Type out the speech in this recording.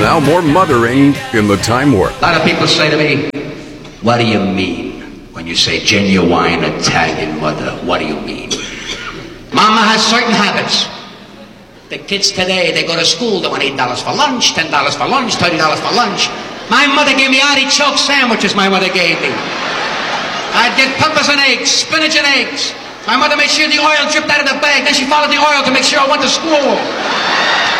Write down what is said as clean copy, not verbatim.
Now more mothering in the Time Warp. A lot of people say to me, what do you mean when you say genuine Italian mother? What do you mean? Mama has certain habits. The kids today, they go to school, they want $8 for lunch, $10 for lunch, $30 for lunch. My mother gave me artichoke sandwiches, my mother gave me. I'd get peppers and eggs, spinach and eggs. My mother made sure the oil dripped out of the bag, then she followed the oil to make sure I went to school.